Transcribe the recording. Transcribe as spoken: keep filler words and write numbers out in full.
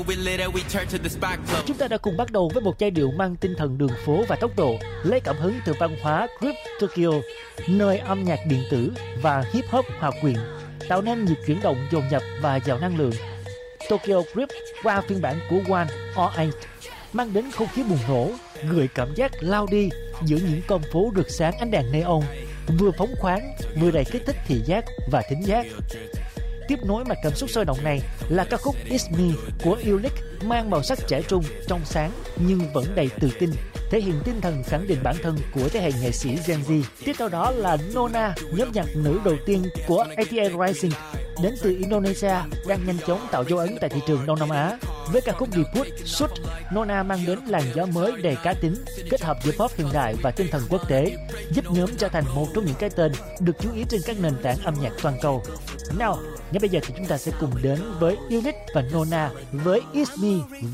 Chúng ta đã cùng bắt đầu với một giai điệu mang tinh thần đường phố và tốc độ, lấy cảm hứng từ văn hóa Crypt Tokyo, nơi âm nhạc điện tử và hip hop hòa quyện, tạo nên nhịp chuyển động dồn dập và giàu năng lượng. Tokyo Crypt qua phiên bản của One or Eight mang đến không khí bùng nổ, gợi cảm giác lao đi giữa những con phố rực sáng ánh đèn neon, vừa phóng khoáng vừa đầy kích thích thị giác và thính giác. Tiếp nối mạch cảm xúc sôi động này là ca khúc It's Me của Unique, mang màu sắc trẻ trung, trong sáng nhưng vẫn đầy tự tin, thể hiện tinh thần khẳng định bản thân của thế hệ nghệ sĩ Gen Z. Tiếp theo đó là Nona, nhóm nhạc nữ đầu tiên của a tê a Rising, đến từ Indonesia, đang nhanh chóng tạo dấu ấn tại thị trường Đông Nam Á. Với ca khúc debut Shoot, Nona mang đến làn gió mới đầy cá tính, kết hợp giữa pop hiện đại và tinh thần quốc tế, giúp nhóm trở thành một trong những cái tên được chú ý trên các nền tảng âm nhạc toàn cầu. Nào, ngay bây giờ thì chúng ta sẽ cùng đến với Unique và Nona với It's Me.